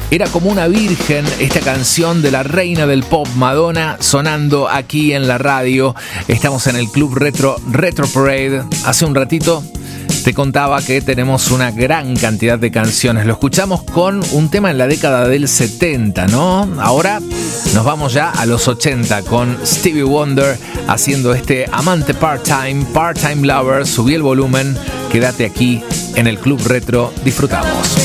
Era como una virgen, esta canción de la reina del pop, Madonna, sonando aquí en la radio. Estamos en el Club Retro Parade. Hace un ratito te contaba que tenemos una gran cantidad de canciones. Lo escuchamos con un tema en la década del 70, ¿no? Ahora nos vamos ya a los 80 con Stevie Wonder haciendo este amante part-time lover. Subí el volumen, quédate aquí en el Club Retro, disfrutamos.